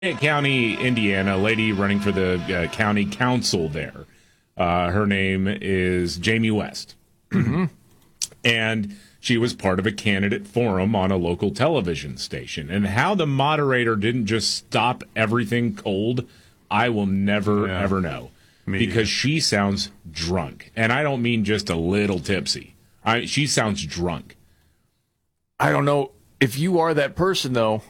County, Indiana, a lady running for the county council there. Her name is Jamie West. Mm-hmm. And she was part of a candidate forum on a local television station. And how the moderator didn't just stop everything cold, I will never, ever know. Because she sounds drunk. And I don't mean just a little tipsy. She sounds drunk. I don't know. If you are that person, though,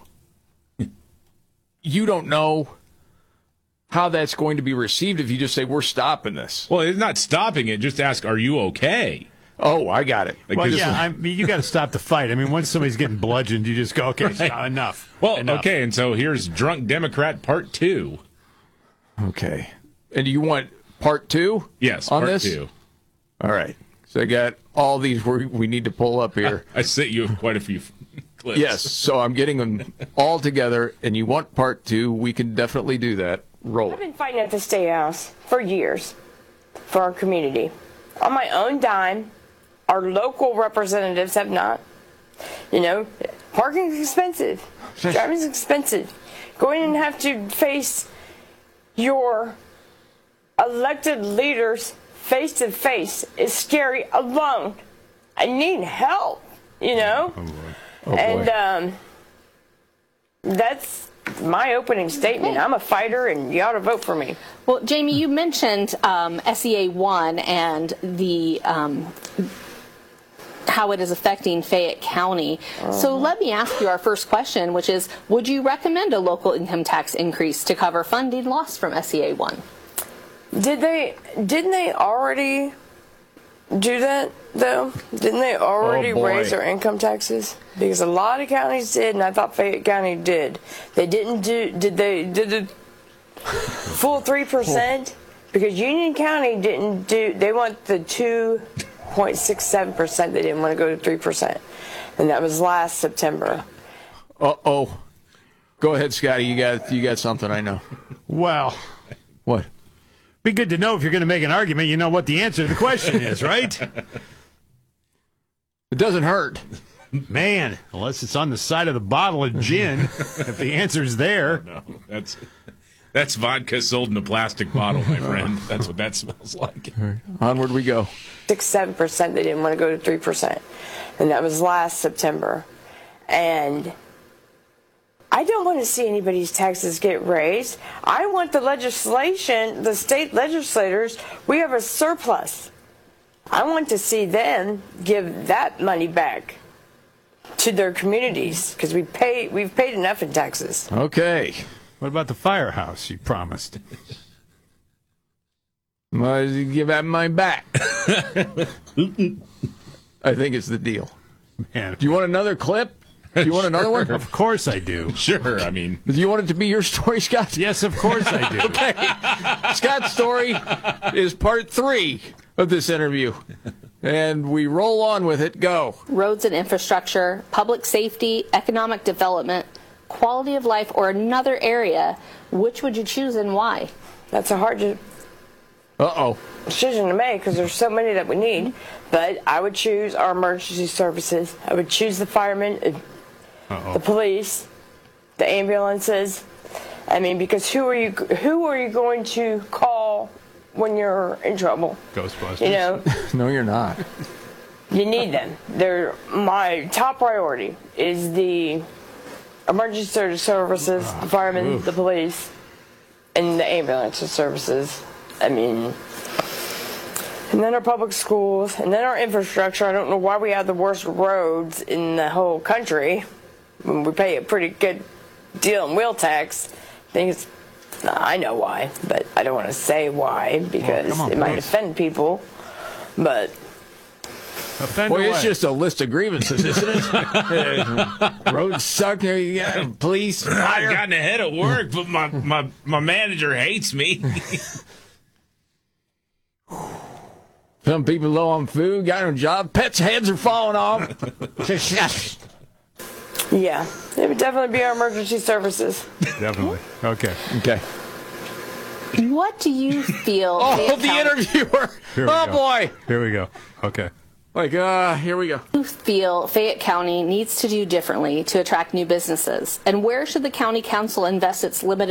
you don't know how that's going to be received if you just say, we're stopping this. Well, it's not stopping it. Just ask, are you okay? Oh, I got it. Well, yeah, you got to stop the fight. I mean, once somebody's getting bludgeoned, you just go, okay, stop, enough. Well, enough. Okay, and so here's Drunk Democrat Part 2. Okay. And do you want Part 2? Yes, on Part this? 2. All right. So I got all these we need to pull up here. I sent you quite a few clips. Yes, so I'm getting them all together, and you want Part 2, we can definitely do that. Roll I've it. been fighting at the State House for years for our community. On my own dime, our local representatives have not. You know, parking is expensive. Driving is expensive. Going and have to face your elected leaders face to face is scary alone. I need help, you know? Oh, and that's my opening statement. I'm a fighter, and you ought to vote for me. Well, Jamie, you mentioned SEA 1 and the how it is affecting Fayette County. So let me ask you our first question, which is, would you recommend a local income tax increase to cover funding lost from SEA 1? Didn't they already do that, though? Didn't they already raise their income taxes? Because a lot of counties did, and I thought Fayette County did. They didn't do, did the full 3%? Because Union County didn't do, they want the 2.67%. They didn't want to go to 3%. And that was last September. Uh-oh. Go ahead, Scotty. You got something, I know. Well, What? be good to know if you're going to make an argument, you know what the answer to the question is, right? It doesn't hurt. Man, unless it's on the side of the bottle of gin, if the answer's there. No, that's vodka sold in a plastic bottle, my friend. That's what that smells like. Onward we go. 6-7%. They didn't want to go to 3%. And that was last September. And I don't want to see anybody's taxes get raised. I want the legislation, the state legislators, we have a surplus. I want to see them give that money back to their communities because we've paid enough in taxes. Okay. What about the firehouse you promised? Well, give that money back. I think it's the deal. Man, Do you want another clip? Do you want another one? of course I do. Sure, I mean. Do you want it to be your story, Scott? Yes, of course I do. Okay. Scott's story is part 3 of this interview. And we roll on with it. Go. Roads and infrastructure, public safety, economic development, quality of life, or another area, which would you choose and why? That's a hard Uh-oh. decision to make because there's so many that we need. But I would choose our emergency services. I would choose the firemen, the police, the ambulances. I mean, because who are you going to call when you're in trouble? Ghostbusters. You know, No, you're not. you need them. They're my top priority is the emergency services, the firemen, the police, and the ambulance services. I mean, and then our public schools, and then our infrastructure. I don't know why we have the worst roads in the whole country when we pay a pretty good deal in wheel tax. I know why, but I don't want to say why because it might offend people. But Offend Boy, away. it's just a list of grievances, isn't it? Roads suck. You got police, I've fire. gotten ahead at work, but my manager hates me. Some people low on food, got no job. Pets' heads are falling off. yeah, it would definitely be our emergency services. Definitely. Okay. Okay. What do you feel? Oh, Fayette the County- interviewer. Here we Oh, go. boy. Here we go. Okay. Like, here we go. You feel Fayette County needs to do differently to attract new businesses? And where should the county council invest its limited